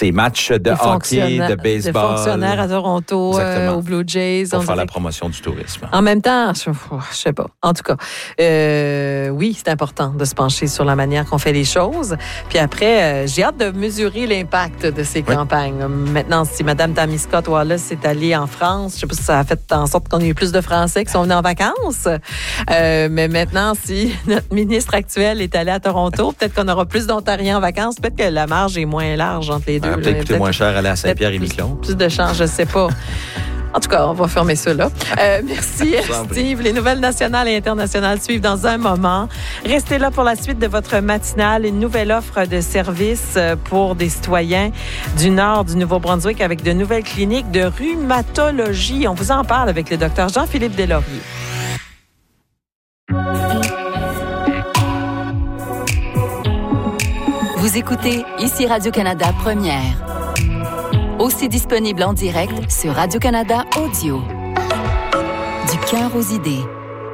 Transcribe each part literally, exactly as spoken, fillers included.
ces matchs de hockey, de baseball. De fonctionnaires à Toronto, euh, aux Blue Jays. Pour faire la promotion du tourisme. En même temps, je, je sais pas. En tout cas, euh, oui, c'est important de se pencher sur la manière qu'on fait les choses. Puis après, euh, j'ai hâte de mesurer l'impact de ces oui. campagnes. Maintenant, si Mme Tammy Scott Wallace est allée en France, je sais pas si ça a fait en sorte qu'on ait eu plus de Français qui sont venus en vacances. Euh, mais maintenant, si notre ministre actuel est allé à Toronto, peut-être qu'on aura plus d'Ontariens en vacances. Peut-être que la marge est moins large entre les deux. Ah, peut-être coûter moins cher aller à Saint-Pierre-et-Miquelon. Plus, plus de chances, je sais pas. En tout cas, on va fermer ça là. Euh, merci, Steve. Les nouvelles nationales et internationales suivent dans un moment. Restez là pour la suite de votre matinale. Une nouvelle offre de services pour des citoyens du nord du Nouveau-Brunswick avec de nouvelles cliniques de rhumatologie. On vous en parle avec le docteur Jean-Philippe Deslauriers. Vous écoutez ici Radio-Canada Première. Aussi disponible en direct sur Radio-Canada Audio. Du cœur aux idées.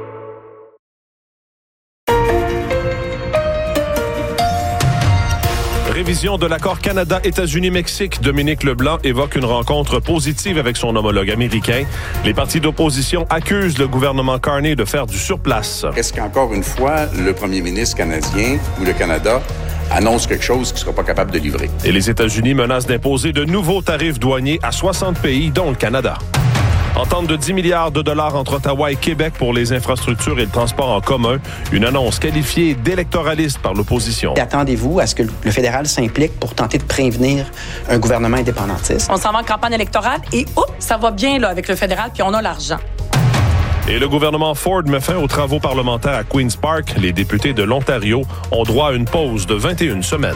Révision de l'accord Canada-États-Unis-Mexique. Dominique Leblanc évoque une rencontre positive avec son homologue américain. Les partis d'opposition accusent le gouvernement Carney de faire du surplace. Est-ce qu'encore une fois, le premier ministre canadien ou le Canada annonce quelque chose qu'il ne sera pas capable de livrer? Et les États-Unis menacent d'imposer de nouveaux tarifs douaniers à soixante pays, dont le Canada. Entente de dix milliards de dollars entre Ottawa et Québec pour les infrastructures et le transport en commun. Une annonce qualifiée d'électoraliste par l'opposition. Attendez-vous à ce que le fédéral s'implique pour tenter de prévenir un gouvernement indépendantiste? On s'en va en campagne électorale et oups, ça va bien là avec le fédéral puis on a l'argent. Et le gouvernement Ford met fin aux travaux parlementaires à Queen's Park. Les députés de l'Ontario ont droit à une pause de vingt et une semaines.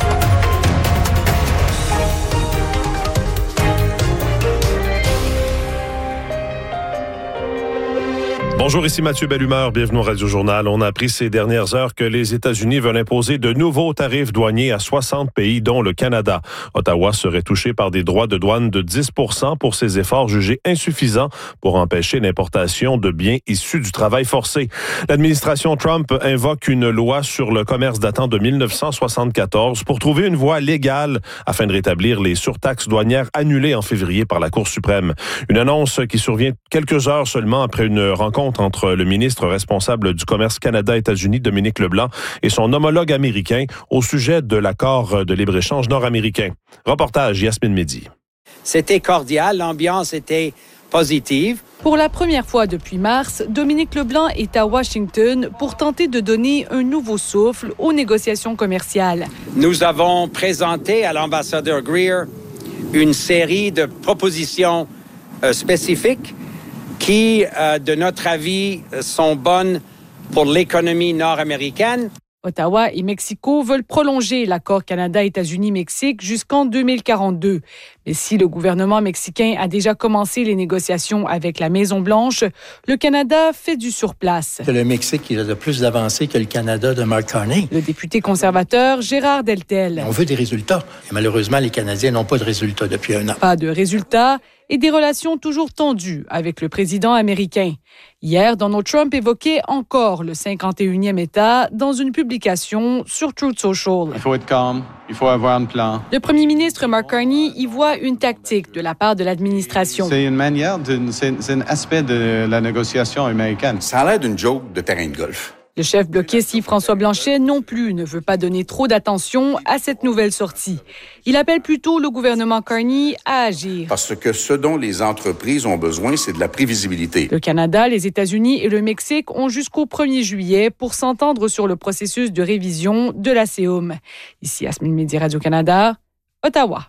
Bonjour, ici Mathieu Bellumeur. Bienvenue au Radio-Journal. On a appris ces dernières heures que les États-Unis veulent imposer de nouveaux tarifs douaniers à soixante pays, dont le Canada. Ottawa serait touché par des droits de douane de dix pour cent pour ses efforts jugés insuffisants pour empêcher l'importation de biens issus du travail forcé. L'administration Trump invoque une loi sur le commerce datant de dix-neuf cent soixante-quatorze pour trouver une voie légale afin de rétablir les surtaxes douanières annulées en février par la Cour suprême. Une annonce qui survient quelques heures seulement après une rencontre entre le ministre responsable du commerce Canada-États-Unis, Dominique Leblanc, et son homologue américain au sujet de l'accord de libre-échange nord-américain. Reportage Yasmine Mehdi. C'était cordial, l'ambiance était positive. Pour la première fois depuis mars, Dominique Leblanc est à Washington pour tenter de donner un nouveau souffle aux négociations commerciales. Nous avons présenté à l'ambassadeur Greer une série de propositions euh, spécifiques qui, euh, de notre avis, sont bonnes pour l'économie nord-américaine. Ottawa et Mexico veulent prolonger l'accord Canada-États-Unis-Mexique jusqu'en deux mille quarante-deux. Mais si le gouvernement mexicain a déjà commencé les négociations avec la Maison-Blanche, le Canada fait du surplace. C'est le Mexique qui a de plus d'avancées que le Canada de Mark Carney. Le député conservateur Gérard Deltel. On veut des résultats. Et malheureusement, les Canadiens n'ont pas de résultats depuis un an. Pas de résultats et des relations toujours tendues avec le président américain. Hier, Donald Trump évoquait encore le cinquante et unième État dans une publication sur Truth Social. Il faut être calme, il faut avoir un plan. Le premier ministre Mark Carney y voit une tactique de la part de l'administration. C'est une manière, de, c'est, c'est un aspect de la négociation américaine. Ça a l'air d'une joke de terrain de golf. Le chef bloquiste Yves-François Blanchet non plus ne veut pas donner trop d'attention à cette nouvelle sortie. Il appelle plutôt le gouvernement Carney à agir. Parce que ce dont les entreprises ont besoin, c'est de la prévisibilité. Le Canada, les États-Unis et le Mexique ont jusqu'au premier juillet pour s'entendre sur le processus de révision de la C O M. Ici Yasmine Mehdi, Radio-Canada, Ottawa.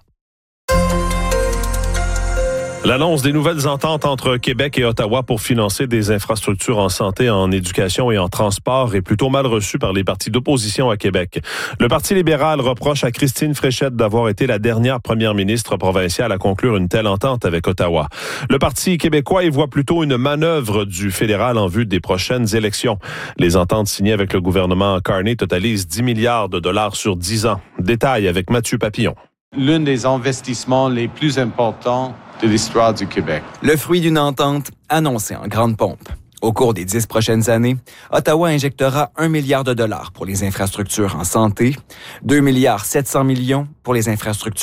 L'annonce des nouvelles ententes entre Québec et Ottawa pour financer des infrastructures en santé, en éducation et en transport est plutôt mal reçue par les partis d'opposition à Québec. Le Parti libéral reproche à Christine Fréchette d'avoir été la dernière première ministre provinciale à conclure une telle entente avec Ottawa. Le Parti québécois y voit plutôt une manœuvre du fédéral en vue des prochaines élections. Les ententes signées avec le gouvernement Carney totalisent dix milliards de dollars sur dix ans. Détail avec Mathieu Papillon. L'un des investissements les plus importants de l'histoire du Québec. Le fruit d'une entente annoncée en grande pompe. Au cours des dix prochaines années, Ottawa injectera un milliard de dollars pour les infrastructures en santé, deux milliards sept cents millions pour les infrastructures